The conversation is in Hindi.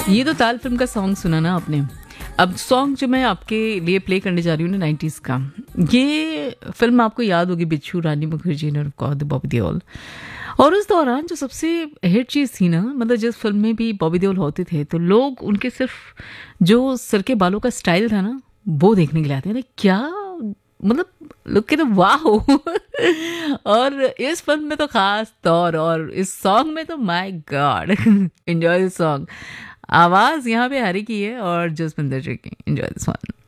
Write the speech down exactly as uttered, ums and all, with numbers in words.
ये तो ताल फिल्म का सॉन्ग सुना ना आपने। अब सॉन्ग जो मैं आपके लिए प्ले करने जा रही हूँ ना नाइन्टीज़ का, ये फिल्म आपको याद होगी, बिच्छू रानी मुखर्जी ने बॉबी देओल। और उस दौरान जो सबसे हिट चीज़ थी ना, मतलब जिस फिल्म में भी बॉबी देओल होते थे तो लोग उनके सिर्फ जो सर के बालों का स्टाइल था ना वो देखने के लिए आते थे। क्या मतलब लोग कहते वाह। और इस फिल्म में तो खास तौर, और इस सॉन्ग में तो my God, enjoy this song. आवाज यहाँ पे हरी की है और जसविंदर जी की। Enjoy this one.